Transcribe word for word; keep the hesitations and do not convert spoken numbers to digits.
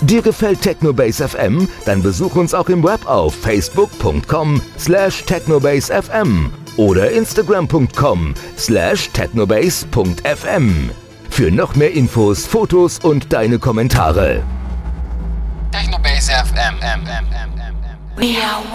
Dir gefällt Technobase F M? Dann besuch uns auch im Web auf facebook punkt com slash technobase f m oder instagram punkt com slash technobase punkt f m. Für noch mehr Infos, Fotos und deine Kommentare. Technobase F M.